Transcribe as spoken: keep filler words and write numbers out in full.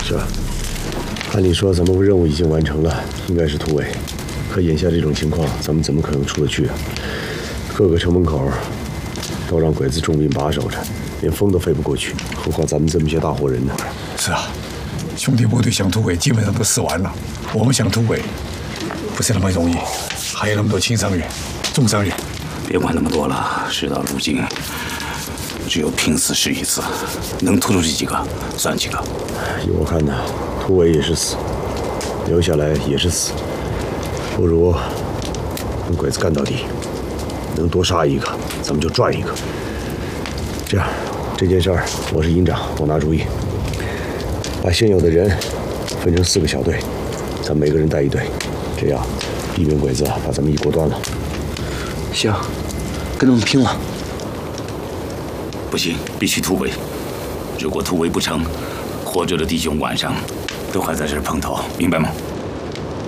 是啊，按理说咱们任务已经完成了，应该是突围。可眼下这种情况，咱们怎么可能出得去啊？各个城门口都让鬼子重兵把守着，连风都飞不过去，何况咱们这么些大活人呢？ 是啊，兄弟部队想突围，基本上都死完了。我们想突围，不是那么容易，还有那么多轻伤员、重伤员。 别管那么多了，事到如今，只有拼死试一次，能突出去几个算几个。 依我看呢，突围也是死，留下来也是死。 不如跟鬼子干到底，能多杀一个，咱们就赚一个。这样，这件事儿我是营长，我拿主意，把现有的人分成四个小队，咱每个人带一队，这样避免鬼子把咱们一锅端了。 行，跟他们拼了！ 不行，必须突围。如果突围不成，活着的弟兄晚上都还在这儿碰头，明白吗？